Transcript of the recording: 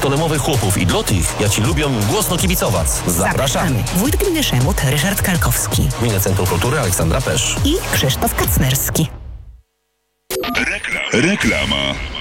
stolemowych chłopów i dla tych, jak ci lubią głośno kibicować. Zapraszamy. Wójt Gminy Szemut Ryszard Kalkowski. Gminne Centrum Kultury Aleksandra Pesz I Krzysztof Kacnerski. Reklama.